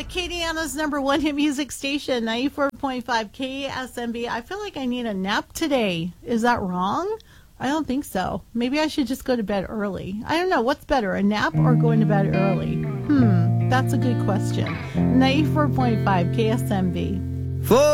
Acadiana's number one hit music station, 94.5 KSMB. I feel like I need a nap today. Is that wrong? I don't think so. Maybe I should just go to bed early. I don't know. What's better, a nap or going to bed early? That's a good question. 94.5 KSMB.